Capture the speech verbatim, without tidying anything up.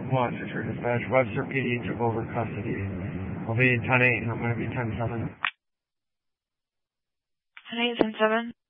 One, Secure Dispatch. Webster P D took over custody. I'll be ten eight and I'm going to be ten seven. ten eight, ten seven.